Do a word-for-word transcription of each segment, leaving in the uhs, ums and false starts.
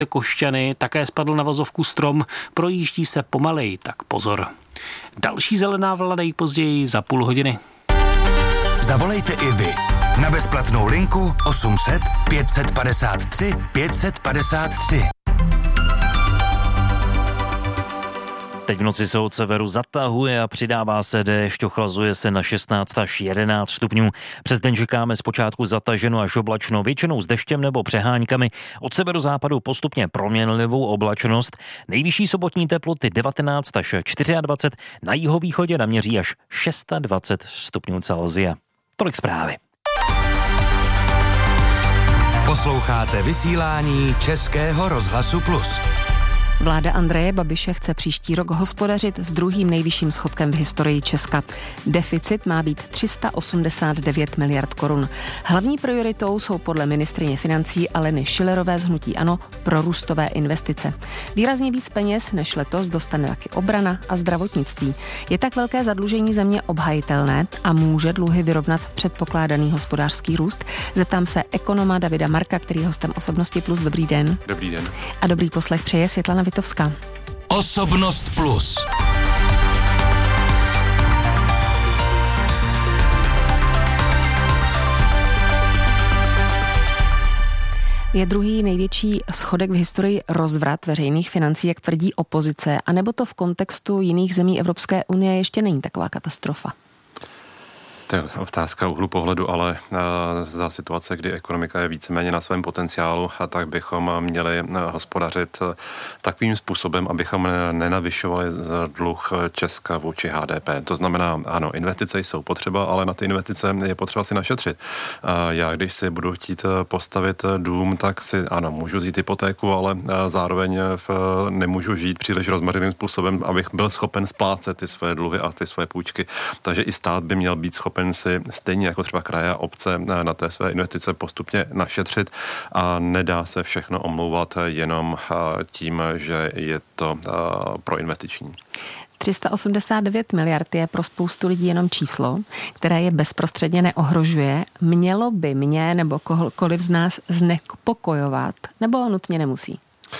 Košťany, také spadl na vozovku strom, projíždí se pomalej, tak pozor. Další zelená vlna nejpozději za půl hodiny. Zavolejte i vy na bezplatnou linku osm set pět set padesát tři pět set padesát tři. Teď v noci se od severu zatahuje a přidává se déšť, ochlazuje se na šestnáct až jedenáct stupňů. Přes den čekáme zpočátku zataženo až oblačno, většinou s deštěm nebo přeháňkami. Od severozápadu postupně proměnlivou oblačnost. Nejvyšší sobotní teploty devatenáct až dvacet čtyři, na jihovýchodě naměří až dvacet šest stupňů Celsia. Tolik zprávy. Posloucháte vysílání Českého rozhlasu Plus. Vláda Andreje Babiše chce příští rok hospodařit s druhým nejvyšším schodkem v historii Česka. Deficit má být tři sta osmdesát devět miliard korun. Hlavní prioritou jsou podle ministryně financí Aleny Schillerové z hnutí ANO prorůstové investice. Výrazně víc peněz než letos dostane taky obrana a zdravotnictví. Je tak velké zadlužení země obhajitelné a může dluhy vyrovnat předpokládaný hospodářský růst? Zeptám se ekonoma Davida Marka, který je hostem Osobnosti Plus. Dobrý den. Dobrý den. A dobrý poslech přeje Světlana Vitovská. Osobnost Plus. Je druhý největší schodek v historii rozvrat veřejných financí, jak tvrdí opozice, anebo to v kontextu jiných zemí Evropské unie ještě není taková katastrofa? To je otázka úhlu pohledu, ale za situace, kdy ekonomika je víceméně na svém potenciálu, tak bychom měli hospodařit takovým způsobem, abychom nenavyšovali dluh Česka vůči H D P. To znamená, ano, investice jsou potřeba, ale na ty investice je potřeba si našetřit. Já, když si budu chtít postavit dům, tak si, ano, můžu vzít hypotéku, ale zároveň nemůžu žít příliš rozmařeným způsobem, abych byl schopen splácet ty své dluhy a ty své půjčky. Takže i stát by měl být schopen si stejně jako třeba kraje a obce na té své investice postupně našetřit a nedá se všechno omlouvat jenom tím, že je to proinvestiční. tři sta osmdesát devět miliard je pro spoustu lidí jenom číslo, které je bezprostředně neohrožuje. Mělo by mě nebo kohokoliv z nás znepokojovat, nebo nutně nemusí?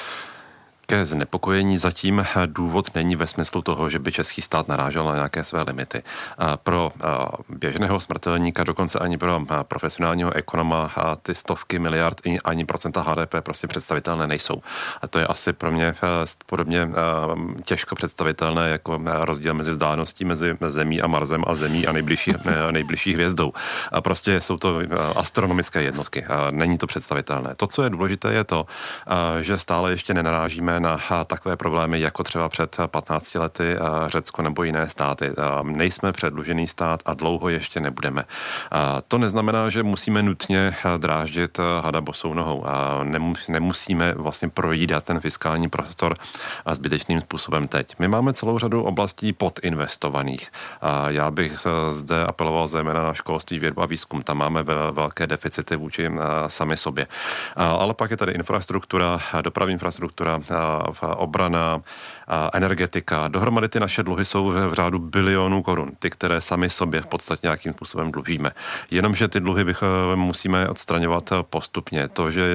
Ke znepokojení zatím důvod není ve smyslu toho, že by český stát narážel na nějaké své limity. Pro běžného smrtelníka, dokonce ani pro profesionálního ekonoma ty stovky miliard ani procenta H D P prostě představitelné nejsou. A to je asi pro mě podobně těžko představitelné jako rozdíl mezi vzdáleností mezi zemí a Marsem a zemí a nejbližší, nejbližší hvězdou. A prostě jsou to astronomické jednotky. Není to představitelné. To, co je důležité, je to, že stále ještě nenarážíme na takové problémy, jako třeba před patnácti lety Řecko nebo jiné státy. Nejsme předlužený stát a dlouho ještě nebudeme. To neznamená, že musíme nutně dráždit hada bosou nohou. Nemusíme vlastně projídat ten fiskální prostor zbytečným způsobem teď. My máme celou řadu oblastí podinvestovaných. Já bych zde apeloval zejména na školství, vědu a výzkum. Tam máme velké deficity vůči sami sobě. Ale pak je tady infrastruktura, dopravní infrastruktura, obrana, energetika. Dohromady ty naše dluhy jsou v řádu bilionů korun, ty, které sami sobě v podstatě nějakým způsobem dlužíme. Jenomže ty dluhy musíme odstraňovat postupně. To, že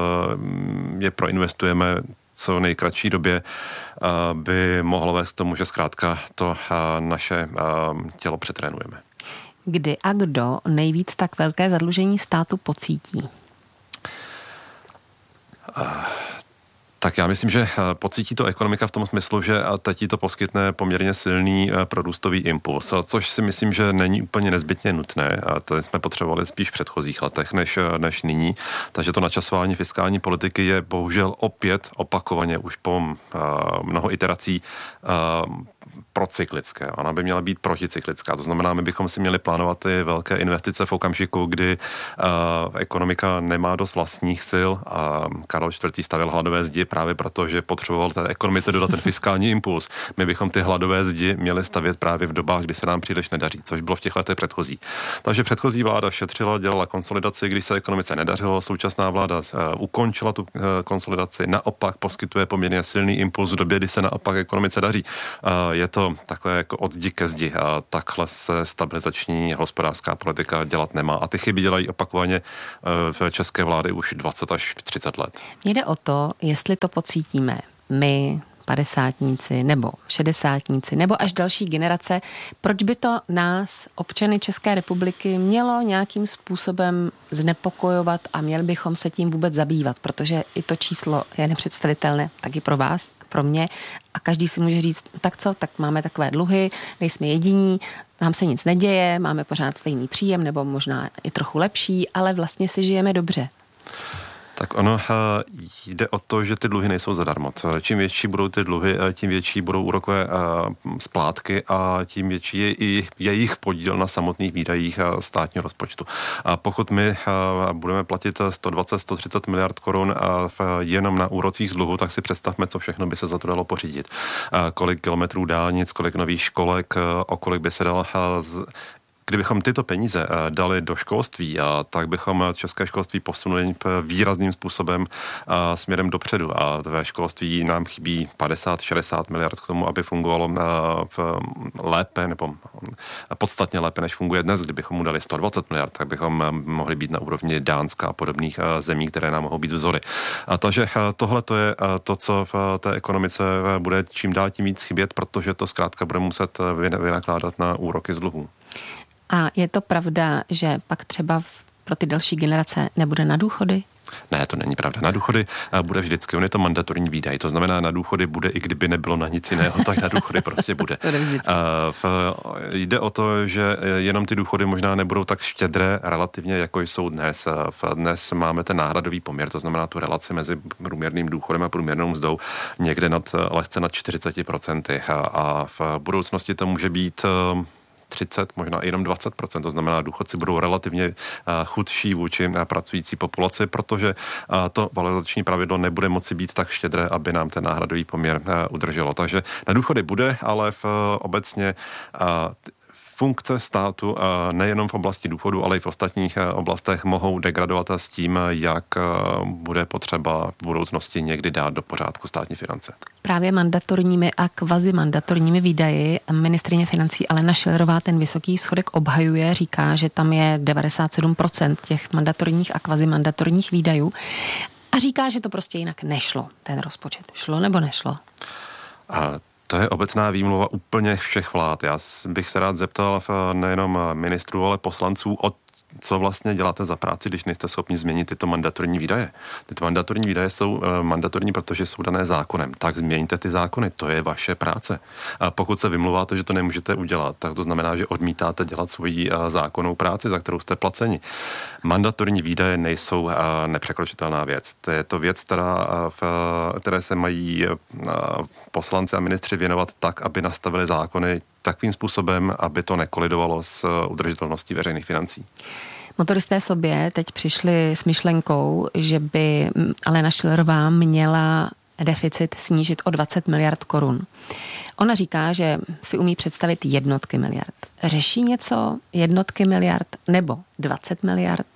je proinvestujeme co nejkratší době, by mohlo vést k tomu, že zkrátka to naše tělo přetrénujeme. Kdy a kdo nejvíc tak velké zadlužení státu pocítí? Uh. Tak já myslím, že pocítí to ekonomika v tom smyslu, že teď jí to poskytne poměrně silný prorůstový impuls, což si myslím, že není úplně nezbytně nutné. A to jsme potřebovali spíš v předchozích letech než, než nyní. Takže to načasování fiskální politiky je bohužel opět opakovaně už po uh, mnoho iterací uh, procyklické. Ona by měla být proticyklická. To znamená, my bychom si měli plánovat ty velké investice v okamžiku, kdy uh, ekonomika nemá dost vlastních sil a Karel čtvrtý stavěl hladové zdi právě proto, že potřeboval té ekonomice dodat ten fiskální impuls. My bychom ty hladové zdi měli stavět právě v dobách, kdy se nám příliš nedaří, což bylo v těch letech předchozí. Takže předchozí vláda šetřila, dělala konsolidaci, když se ekonomice nedařilo, současná vláda uh, ukončila tu uh, konsolidaci, naopak poskytuje poměrně silný impuls v době, kdy se naopak ekonomice daří. Uh, je to to takhle jako od zdi ke zdi. A takhle se stabilizační hospodářská politika dělat nemá. A ty chyby dělají opakovaně v české vlády už dvacet až třicet let. Jde o to, jestli to pocítíme my, padesátníci nebo šedesátníci nebo až další generace, proč by to nás, občany České republiky, mělo nějakým způsobem znepokojovat a měli bychom se tím vůbec zabývat, protože i to číslo je nepředstavitelné taky pro vás, pro mě a každý si může říct, tak co, tak máme takové dluhy, nejsme jediní, nám se nic neděje, máme pořád stejný příjem nebo možná i trochu lepší, ale vlastně si žijeme dobře. Tak ono jde o to, že ty dluhy nejsou zadarmo. Čím větší budou ty dluhy, tím větší budou úrokové splátky a tím větší je i jejich podíl na samotných výdajích státního rozpočtu. A pokud my budeme platit sto dvacet až sto třicet miliard korun jenom na úrocích z dluhu, tak si představme, co všechno by se za to dalo pořídit. Kolik kilometrů dálnic, kolik nových školek, o kolik by se dalo z Kdybychom tyto peníze dali do školství, tak bychom české školství posunuli výrazným způsobem směrem dopředu. A ve školství nám chybí padesát šedesát miliard k tomu, aby fungovalo lépe nebo podstatně lépe, než funguje dnes. Kdybychom mu dali sto dvacet miliard, tak bychom mohli být na úrovni Dánska a podobných zemí, které nám mohou být vzory. A takže tohle to je to, co v té ekonomice bude čím dál tím víc chybět, protože to zkrátka bude muset vynakládat na úroky z dluhů. A je to pravda, že pak třeba pro ty další generace nebude na důchody? Ne, to není pravda. Na důchody bude vždycky, on je to mandatorní výdaj, to znamená, na důchody bude, i kdyby nebylo na nic jiného, tak na důchody prostě bude. Jde o to, že jenom ty důchody možná nebudou tak štědré relativně, jako jsou dnes. Dnes máme ten náhradový poměr, to znamená tu relaci mezi průměrným důchodem a průměrnou mzdou někde nad, lehce nad čtyřicet procent a v budoucnosti to může být třicet, možná i jenom dvacet procent, to znamená, důchodci budou relativně chudší vůči pracující populaci, protože to valorizační pravidlo nebude moci být tak štědré, aby nám ten náhradový poměr udrželo. Takže na důchody bude, ale v obecně funkce státu nejenom v oblasti důchodu, ale i v ostatních oblastech mohou degradovat s tím, jak bude potřeba v budoucnosti někdy dát do pořádku státní finance. Právě mandatorními a kvazimandatorními výdaji ministryně financí Alena Schillerová ten vysoký schodek obhajuje, říká, že tam je devadesát sedm procent těch mandatorních a kvazimandatorních výdajů a říká, že to prostě jinak nešlo, ten rozpočet. Šlo nebo nešlo? A to je obecná výmluva úplně všech vlád. Já bych se rád zeptal nejenom ministrů, ale poslanců, o co vlastně děláte za práci, když nejste schopni změnit tyto mandatorní výdaje. Tyto mandatorní výdaje jsou mandatorní, protože jsou dané zákonem. Tak změňte ty zákony, to je vaše práce. A pokud se vymluváte, že to nemůžete udělat, tak to znamená, že odmítáte dělat svoji zákonnou práci, za kterou jste placeni. Mandatorní výdaje nejsou nepřekročitelná věc. To je to věc, která, v, které se mají poslanci a ministři věnovat tak, aby nastavili zákony takovým způsobem, aby to nekolidovalo s udržitelností veřejných financí. Motoristé sobě teď přišli s myšlenkou, že by Alena Schillerová měla deficit snížit o dvacet miliard korun. Ona říká, že si umí představit jednotky miliard. Řeší něco jednotky miliard nebo dvacet miliard?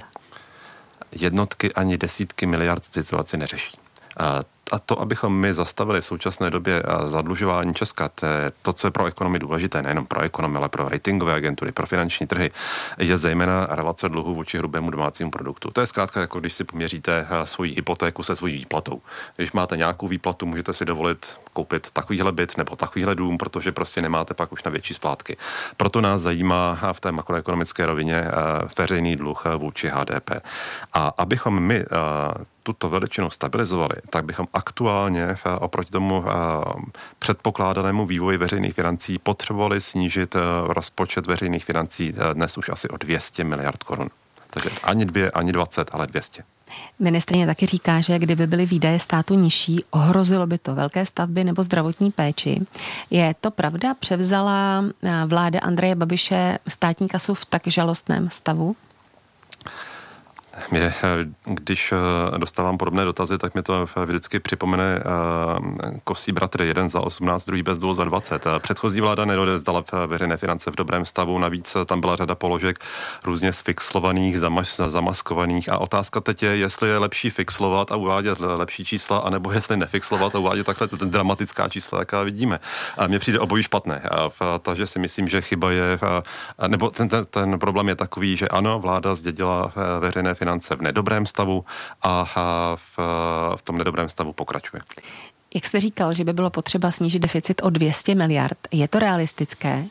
Jednotky ani desítky miliard situaci neřeší. A to, abychom my zastavili v současné době zadlužování Česka, to, je to, co je pro ekonomii důležité, nejenom pro ekonomii, ale pro ratingové agentury, pro finanční trhy, je zejména relace dluhu vůči hrubému domácímu produktu. To je zkrátka jako když si poměříte svoji hypotéku se svojí výplatou. Když máte nějakou výplatu, můžete si dovolit koupit takovýhle byt nebo takovýhle dům, protože prostě nemáte pak už na větší splátky. Proto nás zajímá v té makroekonomické rovině veřejný dluh vůči H D P. A abychom my tuto veličinu stabilizovali, tak bychom aktuálně oproti tomu předpokládanému vývoji veřejných financí potřebovali snížit rozpočet veřejných financí dnes už asi o dvě stě miliard korun. Takže ani dvě, ani dvacet, ale dvě stě. Ministryně taky říká, že kdyby byly výdaje státu nižší, ohrozilo by to velké stavby nebo zdravotní péči. Je to pravda? Převzala vláda Andreje Babiše státní kasu v tak žalostném stavu? Mě, když dostávám podobné dotazy, tak mi to vždycky připomene kosí bratry, jeden za osmnáct, druhý bez dvou za dvacet. Předchozí vláda nedodezdala veřejné finance v dobrém stavu, navíc tam byla řada položek různě sfixlovaných, zamas, zamaskovaných a otázka teď je, jestli je lepší fixlovat a uvádět lepší čísla, anebo jestli nefixlovat a uvádět takhle ten dramatická čísla, jaká vidíme. A mně přijde obojí špatné. Takže si myslím, že chyba je, nebo ten, ten, ten problém je takový, že ano, vláda zdědila veřejné finance v nedobrém stavu a v, v tom nedobrém stavu pokračuje. Jak jste říkal, že by bylo potřeba snížit deficit o dvě stě miliard, je to realistické?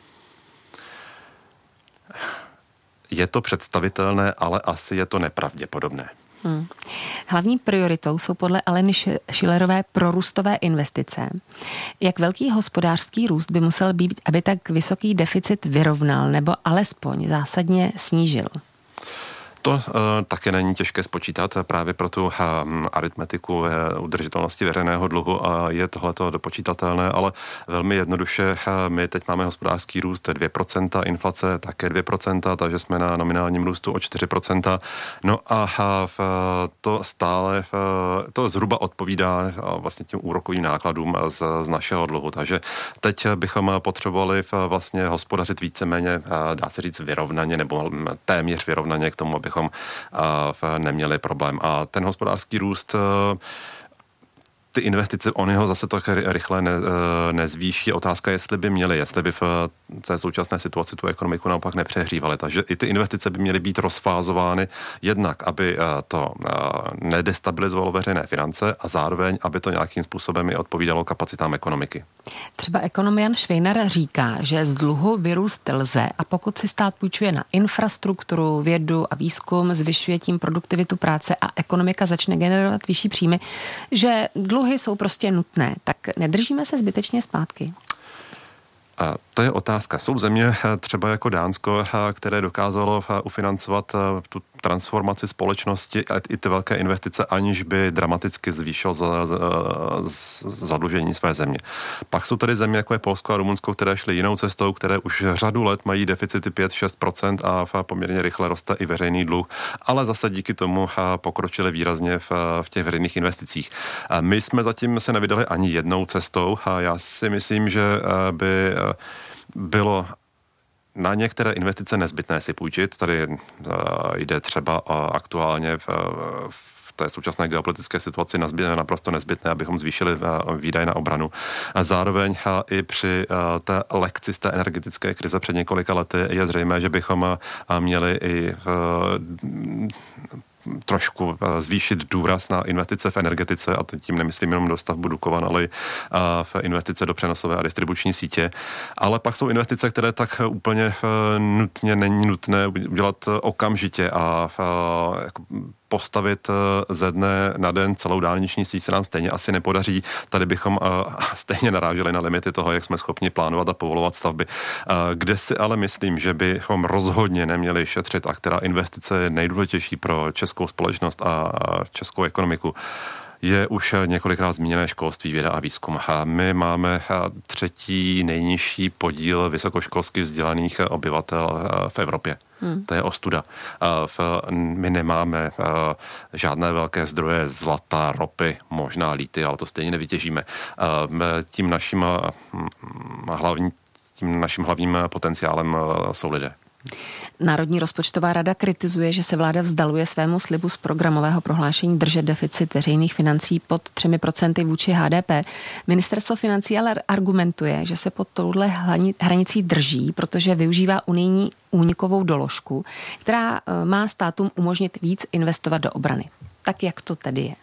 Je to představitelné, ale asi je to nepravděpodobné. Hmm. Hlavní prioritou jsou podle Aleny Schillerové prorůstové investice. Jak velký hospodářský růst by musel být, aby tak vysoký deficit vyrovnal nebo alespoň zásadně snížil? To uh, také není těžké spočítat právě pro tu uh, aritmetiku uh, udržitelnosti veřejného dluhu a je tohleto dopočítatelné, ale velmi jednoduše uh, my teď máme hospodářský růst dvě procenta, inflace také dvě procenta, takže jsme na nominálním růstu o čtyři procenta. No a uh, to stále, uh, to zhruba odpovídá uh, vlastně těm úrokovým nákladům z, z našeho dluhu, takže teď bychom potřebovali uh, vlastně hospodařit víceméně, uh, dá se říct vyrovnaně nebo téměř vyrovnaně k tomu, aby neměli problém. A ten hospodářský růst, ty investice, oni ho zase tak rychle ne, nezvýší. Otázka, jestli by měli, jestli by v té současné situaci tu ekonomiku naopak nepřehřívaly. Takže i ty investice by měly být rozfázovány jednak, aby to nedestabilizovalo veřejné finance a zároveň, aby to nějakým způsobem i odpovídalo kapacitám ekonomiky. Třeba ekonom Jan Švejnar říká, že z dluhu vyrůst lze a pokud si stát půjčuje na infrastrukturu, vědu a výzkum, zvyšuje tím produktivitu práce a ekonomika začne generovat vyšší příjmy, že dluhy jsou prostě nutné, tak nedržíme se zbytečně zpátky? A to je otázka. Jsou země třeba jako Dánsko, které dokázalo ufinancovat tu transformaci společnosti a i ty velké investice, aniž by dramaticky zvýšil za, za, zadlužení své země. Pak jsou tady země, jako je Polsko a Rumunsko, které šly jinou cestou, které už řadu let mají deficity pět až šest procent a poměrně rychle roste i veřejný dluh, ale zase díky tomu pokročili výrazně v, v těch veřejných investicích. My jsme zatím se nevydali ani jednou cestou a já si myslím, že by bylo na některé investice nezbytné si půjčit. Tady uh, jde třeba uh, aktuálně v, v té současné geopolitické situaci naprosto nezbytné, abychom zvýšili uh, výdaje na obranu. A zároveň uh, i při uh, té lekci z té energetické krize před několika lety je zřejmé, že bychom uh, měli i uh, trošku zvýšit důraz na investice v energetice, a to tím nemyslím jenom do stavbu Dukovan, ale i v investice do přenosové a distribuční sítě. Ale pak jsou investice, které tak úplně nutně není nutné udělat okamžitě a jako postavit ze dne na den celou dálniční síť se nám stejně asi nepodaří. Tady bychom stejně naráželi na limity toho, jak jsme schopni plánovat a povolovat stavby. Kde si ale myslím, že bychom rozhodně neměli šetřit a která investice je nejdůležitější pro českou společnost a českou ekonomiku, je už několikrát zmíněné školství, věda a výzkum. My máme třetí nejnižší podíl vysokoškolsky vzdělaných obyvatel v Evropě. Hmm. To je ostuda. My nemáme žádné velké zdroje zlata, ropy, možná lity, ale to stejně nevytěžíme. Tím naším, hlavní, tím naším hlavním potenciálem jsou lidé. Národní rozpočtová rada kritizuje, že se vláda vzdaluje svému slibu z programového prohlášení držet deficit veřejných financí pod třemi procenty vůči H D P. Ministerstvo financí ale argumentuje, že se pod touhle hranicí drží, protože využívá unijní únikovou doložku, která má státům umožnit víc investovat do obrany. Tak jak to tedy je?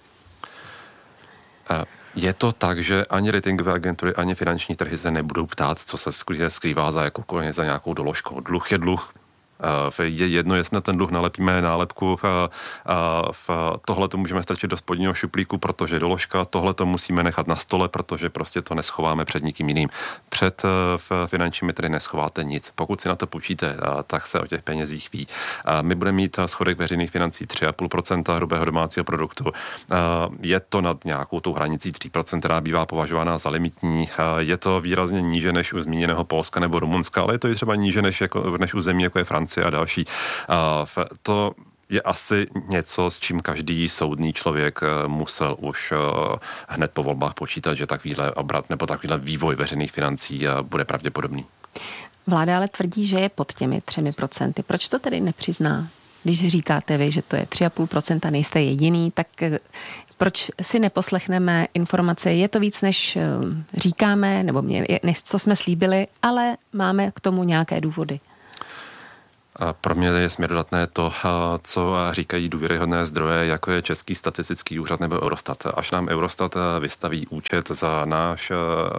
Je to tak, že ani ratingové agentury, ani finanční trhy se nebudou ptát, co se skrývá za, jako, za nějakou doložkou. Dluh je dluh. Je jedno, jestli na ten dluh nalepíme nálepku, v tohle to můžeme strčit do spodního šuplíku, protože doložka, tohle to musíme nechat na stole, protože prostě to neschováme před nikým jiným. Před finančními trhy neschováte nic. Pokud si na to půjčíte, tak se o těch penězích ví. My budeme mít schodek veřejných financí tři celá pět procenta hrubého domácího produktu. Je to nad nějakou tou hranicí tři procenta, která bývá považována za limitní. Je to výrazně níže než u zmíněného Polska nebo Rumunska, ale je to i třeba níže než, jako, než u zemí, jako je Francie a další. To je asi něco, s čím každý soudný člověk musel už hned po volbách počítat, že takovýhle obrat nebo takovýhle vývoj veřejných financí bude pravděpodobný. Vláda ale tvrdí, že je pod těmi třemi procenty. Proč to tedy nepřizná? Když říkáte vy, že to je tři a půl procenta, nejste jediný, tak proč si neposlechneme informace? Je to víc, než říkáme, nebo než co jsme slíbili, ale máme k tomu nějaké důvody. Pro mě je směrodatné to, co říkají důvěryhodné zdroje, jako je Český statistický úřad nebo Eurostat. Až nám Eurostat vystaví účet za náš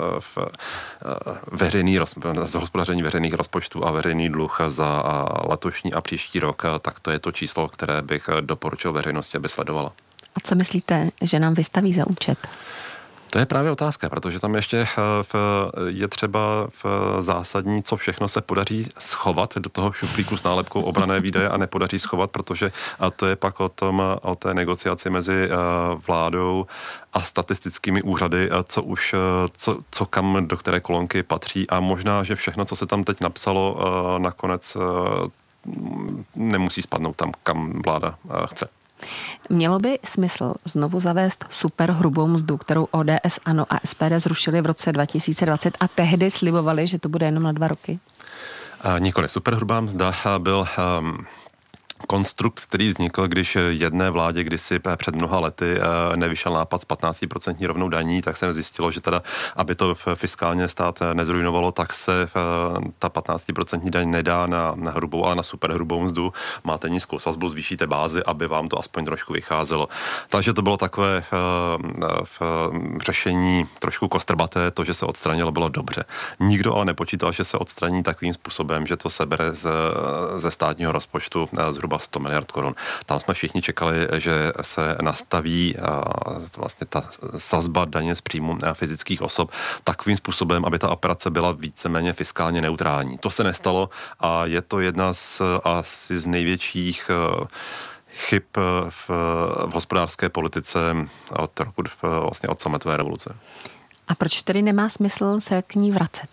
veřejný za hospodaření veřejných rozpočtů a veřejný dluh za letošní a příští rok, tak to je to číslo, které bych doporučil veřejnosti, aby sledovala. A co myslíte, že nám vystaví za účet? To je právě otázka, protože tam ještě je třeba zásadní, co všechno se podaří schovat do toho šuplíku s nálepkou obranné výdaje a nepodaří schovat, protože to je pak o tom, o té negociaci mezi vládou a statistickými úřady, co už, co, co kam do které kolonky patří a možná, že všechno, co se tam teď napsalo, nakonec nemusí spadnout tam, kam vláda chce. Mělo by smysl znovu zavést superhrubou mzdu, kterou O D S, ANO a S P D zrušili v roce dva tisíce dvacet a tehdy slibovali, že to bude jenom na dva roky? A nikoli. Superhrubá mzda byl um, konstrukt, který vznikl, když jedné vládě kdysi před mnoha lety nevyšel nápad s patnáct procent rovnou daní, tak se zjistilo, že teda, aby to fiskálně stát nezrujnovalo, tak se ta patnáct procent daň nedá na, na hrubou, ale na superhrubou mzdu. Máte nízkou sazbu, zvýšíte bázi, aby vám to aspoň trošku vycházelo. Takže to bylo takové v, v řešení trošku kostrbaté, to, že se odstranilo, bylo dobře. Nikdo ale nepočítal, že se odstraní takovým způsobem, že to sebere z, ze státního rozpočtu zhruba sto miliard korun. Tam jsme všichni čekali, že se nastaví vlastně ta sazba daně z příjmu fyzických osob takovým způsobem, aby ta operace byla víceméně fiskálně neutrální. To se nestalo a je to jedna z asi z největších chyb v, v hospodářské politice od roku, vlastně od sametové revoluce. A proč tedy nemá smysl se k ní vracet?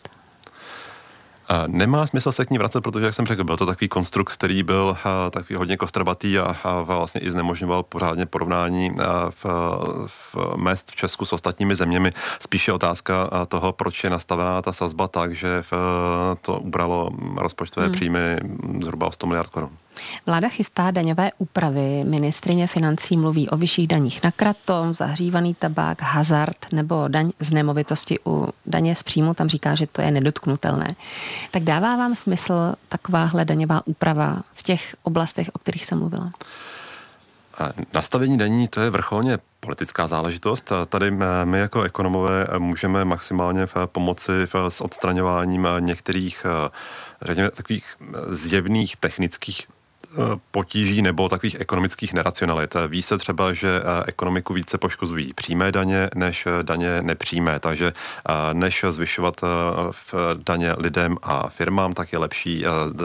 Nemá smysl se k ní vracet, protože, jak jsem řekl, byl to takový konstrukt, který byl takový hodně kostrbatý a, a vlastně i znemožňoval pořádně porovnání v, v mezd v Česku s ostatními zeměmi. Spíše otázka toho, proč je nastavená ta sazba tak, že to ubralo rozpočtové hmm. příjmy zhruba o sto miliard korun. Vláda chystá daňové úpravy. Ministryně financí mluví o vyšších daních na kratom, zahřívaný tabák, hazard nebo daň z nemovitosti. U daně z příjmu tam říká, že to je nedotknutelné. Tak dává vám smysl takováhle daňová úprava v těch oblastech, o kterých jsem mluvila? Nastavení daní, to je vrcholně politická záležitost. Tady my jako ekonomové můžeme maximálně pomoci s odstraňováním některých, řekněme, takových zjevných technických potíží nebo takových ekonomických neracionalit. Ví se třeba, že ekonomiku více poškozují přímé daně než daně nepřímé, takže než zvyšovat daně lidem a firmám, tak je lepší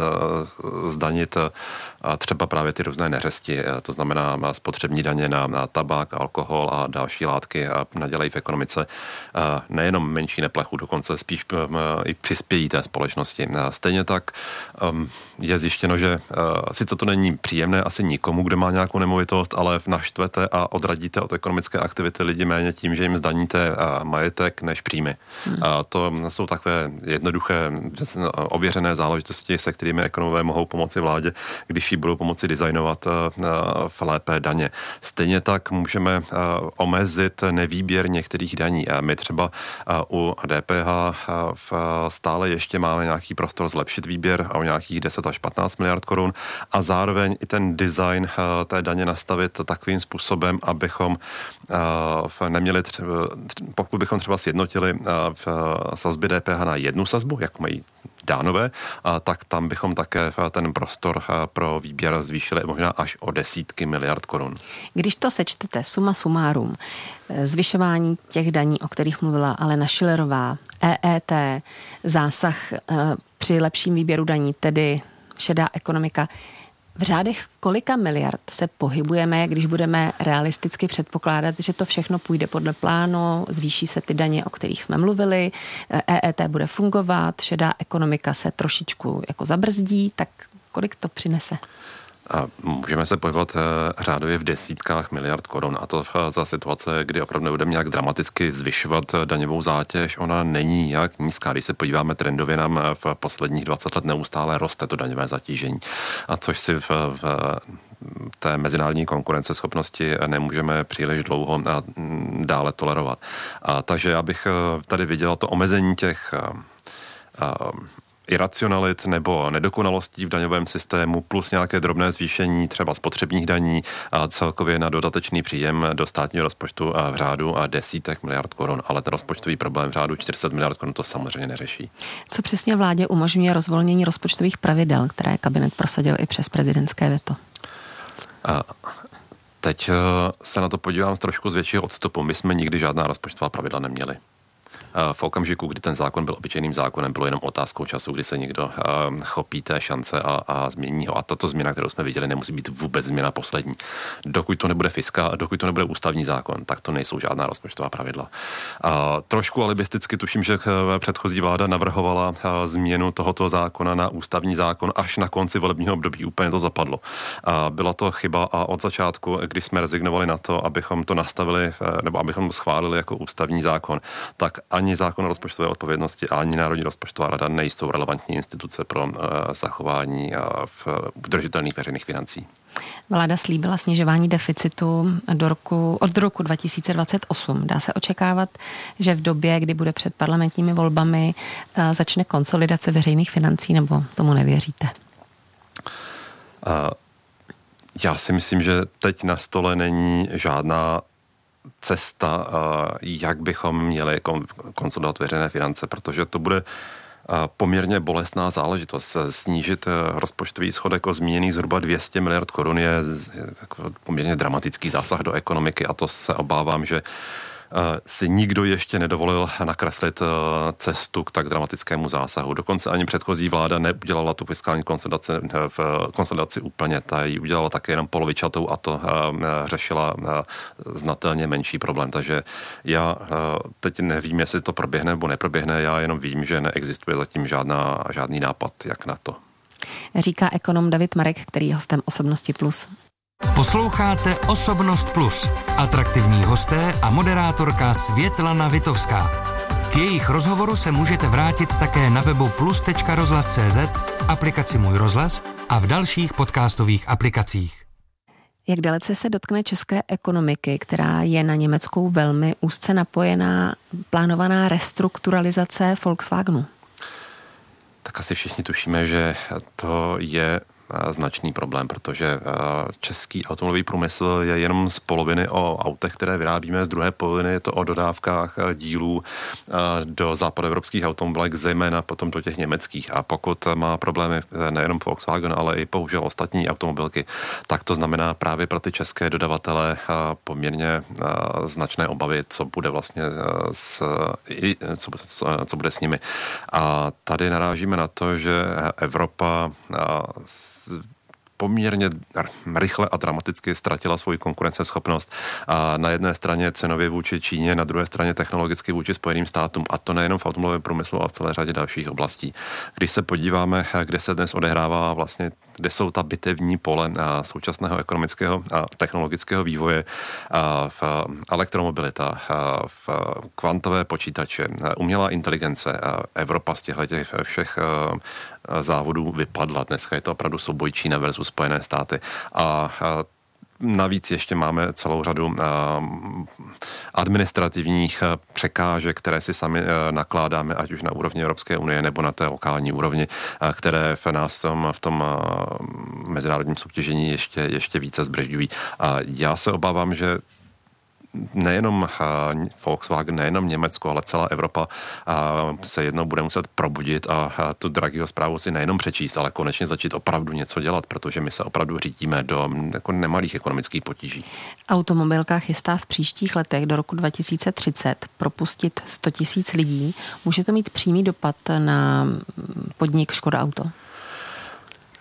zdanit třeba právě ty různé neřesti, to znamená spotřební daně na, na tabák, alkohol a další látky a nadělají v ekonomice nejenom menší neplechu, dokonce spíš i přispějí té společnosti. Stejně tak je zjištěno, že sice to není příjemné asi nikomu, kde má nějakou nemovitost, ale naštvete a odradíte od ekonomické aktivity lidi méně tím, že jim zdaníte majetek než příjmy. Hmm. To jsou takové jednoduché, ověřené záležitosti, se kterými ekonomové mohou pomoci vládě, když ji budou pomoci designovat v lépe daně. Stejně tak můžeme omezit nevýběr některých daní. My třeba u D P H stále ještě máme nějaký prostor zlepšit výběr o nějakých deset až patnáct miliard korun a zároveň i ten design té daně nastavit takovým způsobem, abychom neměli třeba, pokud bychom třeba sjednotili v sazby D P H na jednu sazbu, jak mají Dánové, tak tam bychom také ten prostor pro výběr zvýšili možná až o desítky miliard korun. Když to sečtete suma sumárum, zvyšování těch daní, o kterých mluvila Alena Schillerová, E E T, zásah při lepším výběru daní, tedy šedá ekonomika, v řádech kolika miliard se pohybujeme, když budeme realisticky předpokládat, že to všechno půjde podle plánu, zvýší se ty daně, o kterých jsme mluvili, E E T bude fungovat, šedá ekonomika se trošičku jako zabrzdí, tak kolik to přinese? A můžeme se pohybovat řádově v desítkách miliard korun a to za situace, kdy opravdu nebudeme nějak dramaticky zvyšovat daňovou zátěž. Ona není nějak nízká. Když se podíváme trendově, nám v posledních dvacet let neustále roste to daňové zatížení. A což si v, v té mezinárodní konkurenceschopnosti nemůžeme příliš dlouho a dále tolerovat. A takže já bych tady viděl to omezení těch a, iracionalit nebo nedokonalostí v daňovém systému plus nějaké drobné zvýšení třeba spotřebních daní a celkově na dodatečný příjem do státního rozpočtu a v řádu a desítek miliard korun, ale ten rozpočtový problém v řádu čtyři sta miliard korun to samozřejmě neřeší. Co přesně vládě umožňuje rozvolnění rozpočtových pravidel, které kabinet prosadil i přes prezidentské veto? A teď se na to podívám z trošku z většího odstupu. My jsme nikdy žádná rozpočtová pravidla neměli. V okamžiku, kdy ten zákon byl obyčejným zákonem, bylo jenom otázkou času, kdy se někdo uh, chopí té šance a, a změní ho. A tato změna, kterou jsme viděli, nemusí být vůbec změna poslední. Dokud to nebude fiska, dokud to nebude ústavní zákon, tak to nejsou žádná rozpočtová pravidla. Uh, trošku alibisticky tuším, že předchozí vláda navrhovala uh, změnu tohoto zákona na ústavní zákon až na konci volebního období. Úplně to zapadlo. Uh, byla to chyba a od začátku, když jsme rezignovali na to, abychom to nastavili, uh, nebo abychom schválili jako ústavní zákon, tak ani zákon o rozpočtové odpovědnosti, ani Národní rozpočtová rada nejsou relevantní instituce pro uh, zachování uh, v udržitelných veřejných financí. Vláda slíbila snižování deficitu do roku, od roku dva tisíce dvacet osm. Dá se očekávat, že v době, kdy bude před parlamentními volbami, uh, začne konsolidace veřejných financí, nebo tomu nevěříte? Uh, já si myslím, že teď na stole není žádná cesta, jak bychom měli konsolidovat veřejné finance, protože to bude poměrně bolestná záležitost. Snížit rozpočtový schodek o zmíněných zhruba dvě stě miliard korun je poměrně dramatický zásah do ekonomiky a to se obávám, že si nikdo ještě nedovolil nakreslit cestu k tak dramatickému zásahu. Dokonce ani předchozí vláda neudělala tu fiskální konsolidaci, v konsolidaci úplně, ta ji udělala také jenom polovičatou a to řešila znatelně menší problém. Takže já teď nevím, jestli to proběhne nebo neproběhne, já jenom vím, že neexistuje zatím žádná, žádný nápad, jak na to. Říká ekonom David Marek, který je hostem Osobnosti plus. Posloucháte Osobnost plus. Atraktivní hosté a moderátorka Světlana Vitovská. K jejich rozhovoru se můžete vrátit také na webu plus tečka rozhlas tečka cé zet, v aplikaci Můj rozhlas a v dalších podcastových aplikacích. Jak dalece se dotkne české ekonomiky, která je na německou velmi úzce napojená, plánovaná restrukturalizace Volkswagenu? Tak asi všichni tušíme, že to je značný problém, protože český automobilový průmysl je jenom z poloviny o autech, které vyrábíme, z druhé poloviny je to o dodávkách dílů do západoevropských automobilek, zejména potom do těch německých. A pokud má problémy nejenom Volkswagen, ale i bohužel ostatní automobilky, tak to znamená právě pro ty české dodavatele poměrně značné obavy, co bude vlastně s, co, co, co bude s nimi. A tady narážíme na to, že Evropa poměrně rychle a dramaticky ztratila svoji konkurenceschopnost a na jedné straně cenově vůči Číně, na druhé straně technologicky vůči Spojeným státům a to nejenom v automobilovém průmyslu, ale v celé řadě dalších oblastí. Když se podíváme, kde se dnes odehrává vlastně, kde jsou ta bitevní pole současného ekonomického a technologického vývoje v elektromobilita, v kvantové počítače, umělá inteligence, Evropa z těchto všech závodů vypadla. Dneska je to opravdu souboj Čína versus Spojené státy. A navíc ještě máme celou řadu administrativních překážek, které si sami nakládáme, ať už na úrovni Evropské unie nebo na té lokální úrovni, které v nás v tom mezinárodním soutěžení ještě, ještě více zbržďují. A já se obávám, že nejenom Volkswagen, nejenom Německo, ale celá Evropa se jednou bude muset probudit a tu Draghiho zprávu si nejenom přečíst, ale konečně začít opravdu něco dělat, protože my se opravdu řítíme do jako nemalých ekonomických potíží. Automobilka chystá v příštích letech do roku dva tisíce třicet propustit sto tisíc lidí. Může to mít přímý dopad na podnik Škoda Auto?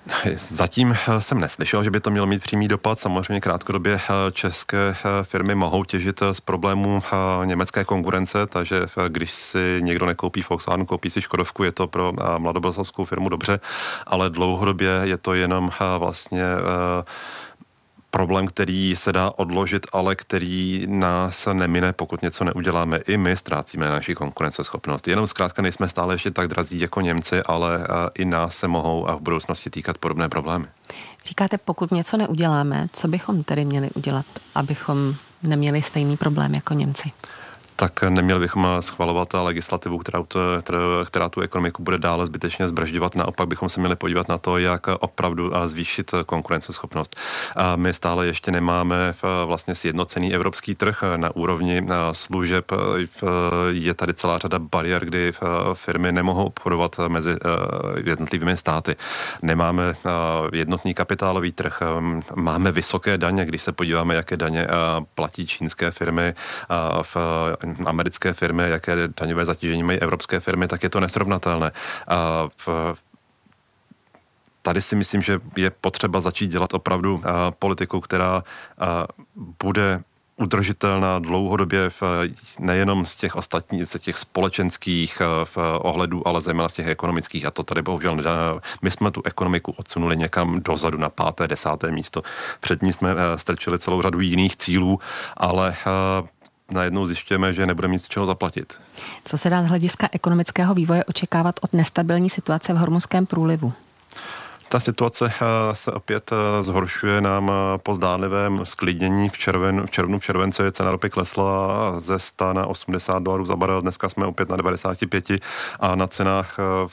Zatím jsem neslyšel, že by to mělo mít přímý dopad. Samozřejmě krátkodobě české firmy mohou těžit z problémů německé konkurence, takže když si někdo nekoupí Volkswagen, koupí si Škodovku, je to pro mladoboleslavskou firmu dobře, ale dlouhodobě je to jenom vlastně problém, který se dá odložit, ale který nás nemine, pokud něco neuděláme. I my ztrácíme naši konkurenceschopnost. Jenom zkrátka nejsme stále ještě tak drazí jako Němci, ale i nás se mohou v budoucnosti týkat podobné problémy. Říkáte, pokud něco neuděláme, co bychom tedy měli udělat, abychom neměli stejný problém jako Němci? Tak neměli bychom schvalovat legislativu, která, to, která tu ekonomiku bude dále zbytečně zbržďovat. Naopak bychom se měli podívat na to, jak opravdu zvýšit konkurenceschopnost. My stále ještě nemáme vlastně sjednocený evropský trh na úrovni služeb. Je tady celá řada bariér, kdy firmy nemohou obchodovat mezi jednotlivými státy. Nemáme jednotný kapitálový trh, máme vysoké daně, když se podíváme, jaké daně platí čínské firmy v americké firmy, jaké daňové zatížení mají evropské firmy, tak je to nesrovnatelné. A v, tady si myslím, že je potřeba začít dělat opravdu a, politiku, která a, bude udržitelná dlouhodobě v, nejenom z těch ostatních, z těch společenských v ohledů, ale zejména z těch ekonomických. A to tady bohužel nedá. My jsme tu ekonomiku odsunuli někam dozadu na páté, desáté místo. Před ní jsme strčili celou řadu jiných cílů, ale a, najednou zjišťujeme, že nebudeme mít z čeho zaplatit. Co se dá z hlediska ekonomického vývoje očekávat od nestabilní situace v Hormuzském průlivu? Ta situace se opět zhoršuje nám po zdánlivém sklidnění v, červen, v červnu, v červenci cena ropy klesla ze sto na osmdesát dolarů za barel, dneska jsme opět na devadesát pět a na cenách v,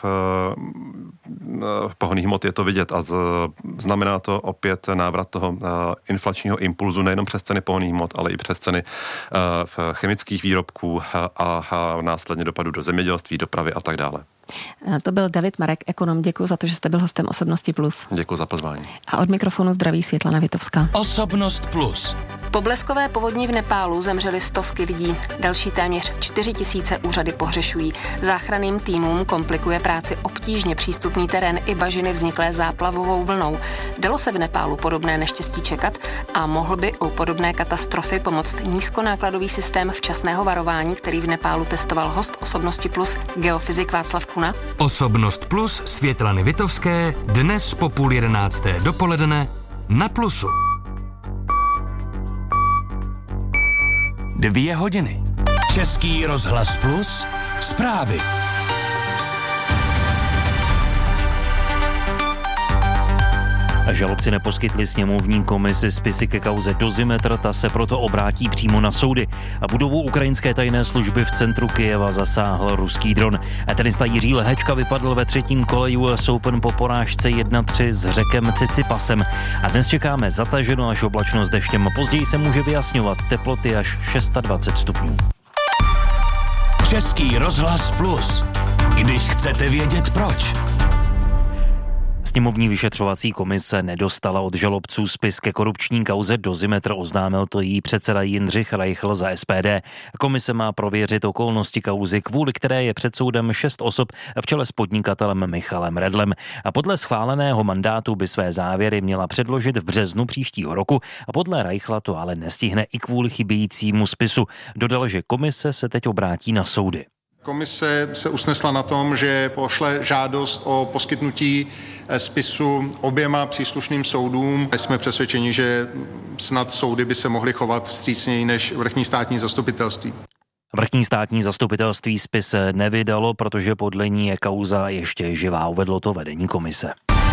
v pohonných hmot je to vidět a z, znamená to opět návrat toho inflačního impulzu nejenom přes ceny pohonných hmot, ale i přes ceny v chemických výrobků a, a následně dopadu do zemědělství, dopravy a tak dále. To byl David Marek, ekonom. Děkuji za to, že jste byl hostem Osobnosti plus. Děkuji za pozvání. A od mikrofonu zdraví Světlana Vitovská. Osobnost plus. Po bleskové povodni v Nepálu zemřely stovky lidí. Další téměř čtyři tisíce úřady pohřešují. Záchranným týmům komplikuje práci obtížně přístupný terén i bažiny vzniklé záplavovou vlnou. Dalo se v Nepálu podobné neštěstí čekat a mohl by u podobné katastrofy pomoct nízkonákladový systém včasného varování, který v Nepálu testoval host Osobnosti plus, geofyzik Václav Kuna? Osobnost plus Světlany Vitovské dnes po půl jedenácté dopoledne na Plusu. Dvě hodiny. Český rozhlas plus zprávy. Žalobci neposkytli sněmovní komisi spisy ke kauze Dozimetr, ta se proto obrátí přímo na soudy. A budovu ukrajinské tajné služby v centru Kyjeva zasáhl ruský dron. Tenista Jiří Lehečka vypadl ve třetím kole U S Open po porážce jedna tři s Řekem Cicipasem. A dnes čekáme zataženo až oblačno s deštěm. Později se může vyjasňovat, teploty až dvacet šest stupňů. Český rozhlas plus. Když chcete vědět proč. Sněmovní vyšetřovací komise nedostala od žalobců spis ke korupční kauze Dozimetr, oznámil to její předseda Jindřich Reichl za S P D. Komise má prověřit okolnosti kauzy, kvůli které je před soudem šest osob v čele s podnikatelem Michalem Redlem. A podle schváleného mandátu by své závěry měla předložit v březnu příštího roku a podle Reichla to ale nestihne i kvůli chybějícímu spisu. Dodal, že komise se teď obrátí na soudy. Komise se usnesla na tom, že pošle žádost o poskytnutí spisu oběma příslušným soudům. Jsme přesvědčeni, že snad soudy by se mohly chovat vstřícněji než vrchní státní zastupitelství. Vrchní státní zastupitelství spis nevydalo, protože podle ní je kauza ještě živá, uvedlo to vedení komise.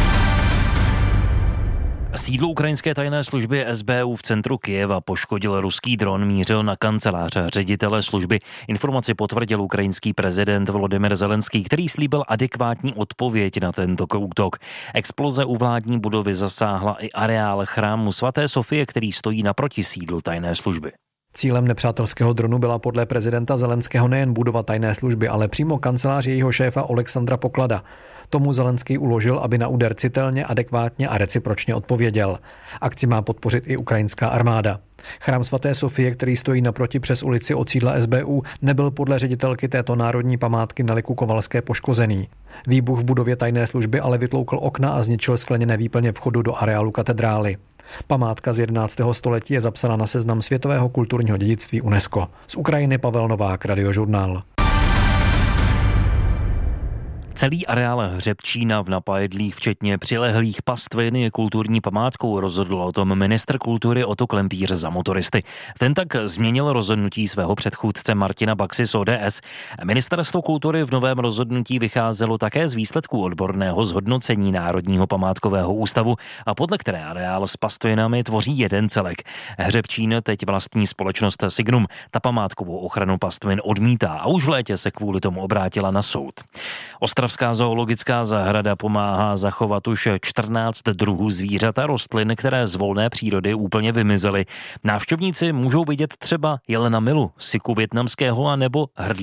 Sídlo ukrajinské tajné služby S B U v centru Kyjeva poškodil ruský dron, mířil na kancelář ředitele služby. Informaci potvrdil ukrajinský prezident Volodymyr Zelenský, který slíbil adekvátní odpověď na tento útok. Exploze u vládní budovy zasáhla i areál chrámu svaté Sofie, který stojí naproti sídlu tajné služby. Cílem nepřátelského dronu byla podle prezidenta Zelenského nejen budova tajné služby, ale přímo kancelář jejího šéfa Alexandra Poklada. Tomu Zelenský uložil, aby na úder citelně, adekvátně a recipročně odpověděl. Akci má podpořit i ukrajinská armáda. Chrám svaté Sofie, který stojí naproti přes ulici od sídla S B U, nebyl podle ředitelky této národní památky Neliky Kovalské poškozený. Výbuch v budově tajné služby ale vytloukl okna a zničil skleněné výplně vchodu do areálu katedrály. Památka z jedenáctého století je zapsána na seznam světového kulturního dědictví UNESCO. Z Ukrajiny Pavel Novák, Radiožurnál. Celý areál Hřebčína v Napajedlích, včetně přilehlých pastvin, je kulturní památkou, rozhodl o tom ministr kultury Otto Klempíř za Motoristy. Ten tak změnil rozhodnutí svého předchůdce Martina Baxy z O D S. Ministerstvo kultury v novém rozhodnutí vycházelo také z výsledků odborného zhodnocení Národního památkového ústavu, a podle které areál s pastvinami tvoří jeden celek. Hřebčín teď vlastní společnost Signum. Ta památkovou ochranu pastvin odmítá a už v létě se kvůli tomu obrátila na soud. Ostravská zoologická zahrada pomáhá zachovat už čtrnáct druhů zvířat a rostlin, které z volné přírody úplně vymizely. Návštěvníci můžou vidět třeba jelena milu, siku vietnamského a nebo hrdlí